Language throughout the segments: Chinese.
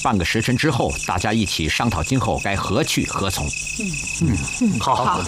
半个时辰之后，大家一起商讨今后该何去何从。 好。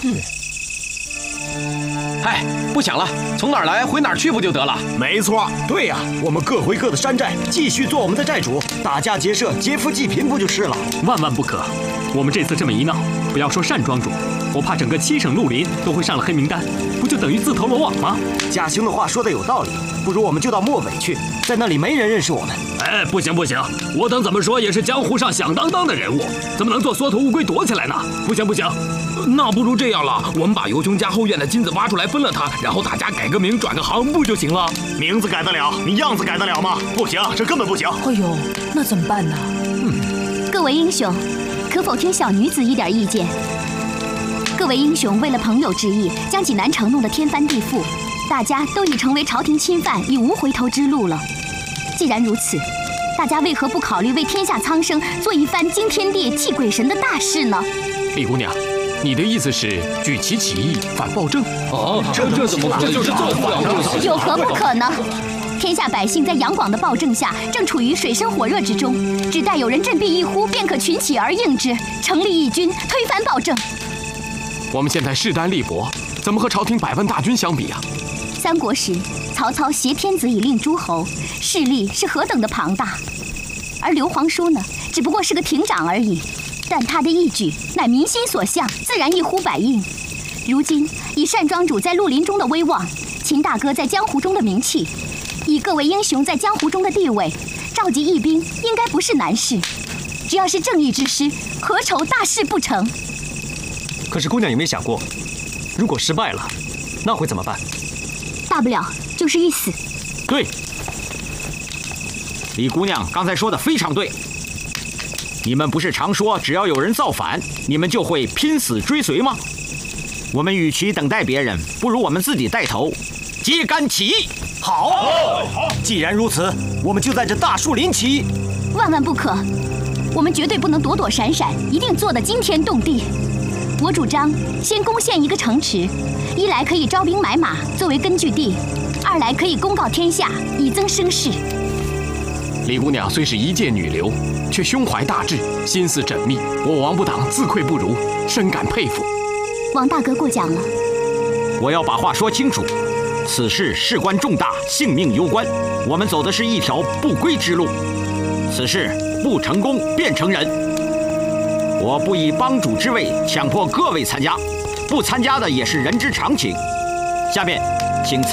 哎，不想了，从哪儿来回哪儿去不就得了？ 没错，对呀，我们各回各的山寨，继续做我们的寨主，打家劫舍，劫富济贫不就是了？ 万万不可！我们这次这么一闹，不要说单庄主，我怕整个7省绿林都会上了黑名单，不就等于自投罗网吗？ 贾兄的话说的有道理，不如我们就到漠北去，在那里没人认识我们。 哎，不行，我等怎么说也是江湖上响当当的人物，怎么能做缩头乌龟躲起来呢？不行，那不如这样了，我们把尤兄家后院的金子挖出来分了它，然后大家改个名，转个行，不就行了？ 名字改得了，你样子改得了吗？不行，这根本不行。 哎呦，那怎么办呢？ 各位英雄，可否听小女子一点意见？各位英雄为了朋友之意，将济南城弄得天翻地覆，大家都已成为朝廷侵犯，已无回头之路了。既然如此，大家为何不考虑为天下苍生做一番惊天地、泣鬼神的大事呢？ 李姑娘，你的意思是举旗起义反暴政？ 这怎么可能？这就是做不了。 有何不可呢？天下百姓在杨广的暴政下，正处于水深火热之中，只待有人振臂一呼，便可群起而应之，成立义军，推翻暴政。 我们现在势单力薄，怎么和朝廷100万大军相比啊？ 三国时，曹操挟天子以令诸侯，势力是何等的庞大，而刘皇叔呢，只不过是个亭长而已，但他的义举乃民心所向，自然一呼百应。如今以单庄主在绿林中的威望，秦大哥在江湖中的名气，以各位英雄在江湖中的地位，召集义兵应该不是难事。只要是正义之师，何愁大事不成？ 可是姑娘有没有想过，如果失败了，那会怎么办？ 大不了就是一死。 对，李姑娘刚才说的非常对。你们不是常说只要有人造反，你们就会拼死追随吗？我们与其等待别人，不如我们自己带头，揭竿起义。 好，既然如此，我们就在这大树林起义。 万万不可，我们绝对不能躲躲闪闪，一定做得惊天动地。我主张先攻陷一个城池，一来可以招兵买马作为根据地，二来可以公告天下，以增声势。 李姑娘虽是一介女流，却胸怀大志，心思缜密，我王不党自愧不如，深感佩服。 王大哥过奖了。 我要把话说清楚，此事事关重大，性命攸关，我们走的是一条不归之路。此事不成功便成仁。我不以帮主之位强迫各位参加，不参加的也是人之常情。下面，请